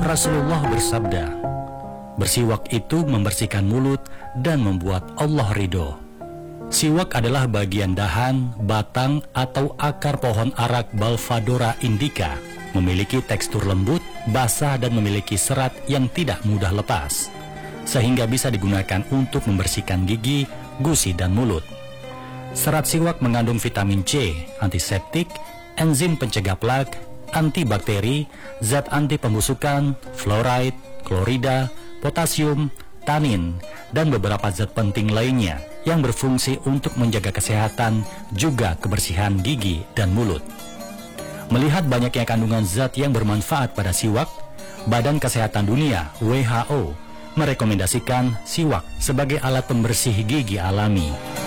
Rasulullah bersabda, bersiwak itu membersihkan mulut dan membuat Allah ridho. Siwak adalah bagian dahan, batang, atau akar pohon arak Balvadora indica. Memiliki tekstur lembut, basah, dan memiliki serat yang tidak mudah lepas, sehingga bisa digunakan untuk membersihkan gigi, gusi, dan mulut. Serat siwak mengandung vitamin C, antiseptik, enzim pencegah plak, antibakteri, zat anti pembusukan, fluoride, klorida, potasium, tanin, dan beberapa zat penting lainnya yang berfungsi untuk menjaga kesehatan juga kebersihan gigi dan mulut. Melihat banyaknya kandungan zat yang bermanfaat pada siwak, Badan Kesehatan Dunia (WHO) merekomendasikan siwak sebagai alat pembersih gigi alami.